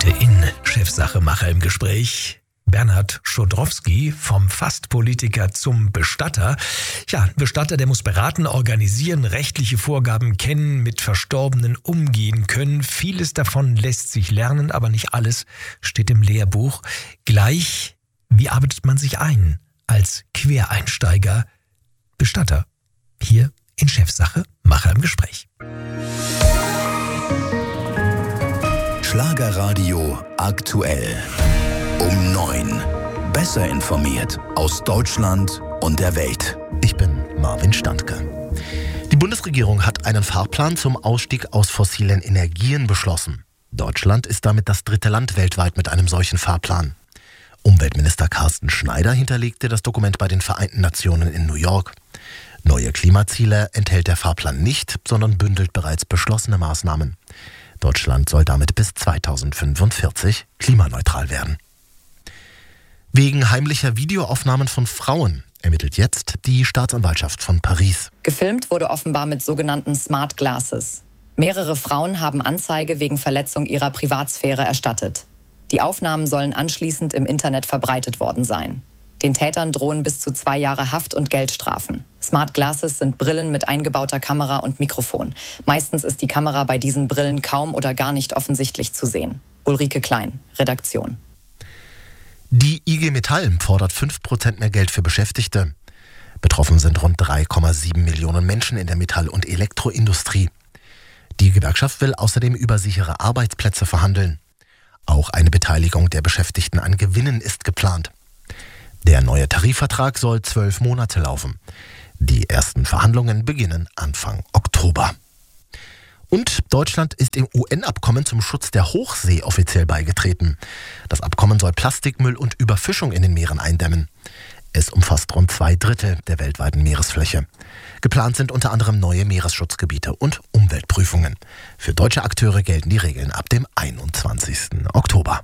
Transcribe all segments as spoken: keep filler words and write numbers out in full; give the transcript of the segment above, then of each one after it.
Heute in Chefsache Macher im Gespräch Bernhard Schodrowski vom Fast-Politiker zum Bestatter. Ja, ein Bestatter, der muss beraten, organisieren, rechtliche Vorgaben kennen, mit Verstorbenen umgehen können. Vieles davon lässt sich lernen, aber nicht alles steht im Lehrbuch. Gleich, wie arbeitet man sich ein als Quereinsteiger Bestatter? Hier in Chefsache Macher im Gespräch. Schlagerradio aktuell. Um neun. Besser informiert aus Deutschland und der Welt. Ich bin Marvin Standke. Die Bundesregierung hat einen Fahrplan zum Ausstieg aus fossilen Energien beschlossen. Deutschland ist damit das dritte Land weltweit mit einem solchen Fahrplan. Umweltminister Carsten Schneider hinterlegte das Dokument bei den Vereinten Nationen in New York. Neue Klimaziele enthält der Fahrplan nicht, sondern bündelt bereits beschlossene Maßnahmen. Deutschland soll damit bis zweitausendfünfundvierzig klimaneutral werden. Wegen heimlicher Videoaufnahmen von Frauen ermittelt jetzt die Staatsanwaltschaft von Paris. Gefilmt wurde offenbar mit sogenannten Smart Glasses. Mehrere Frauen haben Anzeige wegen Verletzung ihrer Privatsphäre erstattet. Die Aufnahmen sollen anschließend im Internet verbreitet worden sein. Den Tätern drohen bis zu zwei Jahre Haft und Geldstrafen. Smart Glasses sind Brillen mit eingebauter Kamera und Mikrofon. Meistens ist die Kamera bei diesen Brillen kaum oder gar nicht offensichtlich zu sehen. Ulrike Klein, Redaktion. Die I G Metall fordert fünf Prozent mehr Geld für Beschäftigte. Betroffen sind rund drei Komma sieben Millionen Menschen in der Metall- und Elektroindustrie. Die Gewerkschaft will außerdem über sichere Arbeitsplätze verhandeln. Auch eine Beteiligung der Beschäftigten an Gewinnen ist geplant. Der neue Tarifvertrag soll zwölf Monate laufen. Die ersten Verhandlungen beginnen Anfang Oktober. Und Deutschland ist dem U N-Abkommen zum Schutz der Hochsee offiziell beigetreten. Das Abkommen soll Plastikmüll und Überfischung in den Meeren eindämmen. Es umfasst rund zwei Drittel der weltweiten Meeresfläche. Geplant sind unter anderem neue Meeresschutzgebiete und Umweltprüfungen. Für deutsche Akteure gelten die Regeln ab dem einundzwanzigsten Oktober.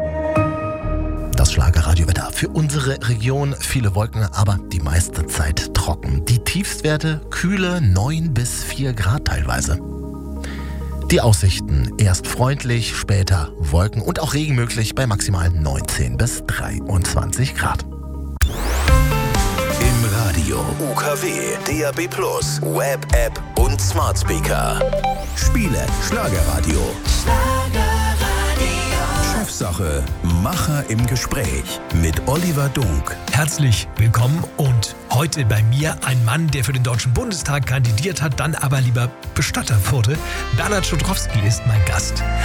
Das Schlagerradiowetter für unsere Region. Viele Wolken, aber die meiste Zeit trocken. Die Tiefstwerte kühle neun bis vier Grad teilweise. Die Aussichten erst freundlich, später Wolken und auch Regen möglich bei maximal neunzehn bis dreiundzwanzig Grad. Im Radio U K W, D A B plus, Web-App und Smart Speaker. Spiele Schlagerradio. Chefsache Macher im Gespräch mit Oliver Dunk. Herzlich willkommen und heute bei mir ein Mann, der für den Deutschen Bundestag kandidiert hat, dann aber lieber Bestatter wurde. Bernhard Schodrowski ist mein Gast.